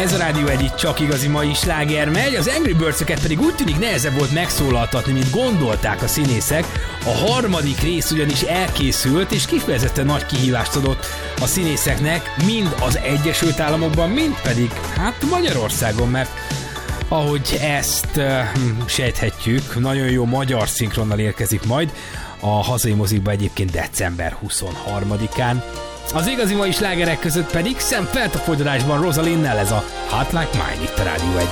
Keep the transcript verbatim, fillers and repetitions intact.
Ez a Rádió egy itt csak igazi mai sláger megy, az Angry Birds-öket pedig úgy tűnik nehezebb volt megszólaltatni, mint gondolták a színészek. A harmadik rész ugyanis elkészült, és kifejezetten nagy kihívást adott a színészeknek, mind az Egyesült Államokban, mind pedig hát Magyarországon, mert ahogy ezt uh, sejthetjük, nagyon jó magyar szinkronnal érkezik majd a hazai mozikba egyébként december huszonharmadikán. Az igazi mai slágerek között pedig szem feltapogyarásban Rosalinnel, ez a Hot Like Mine itt a Rádió egyen.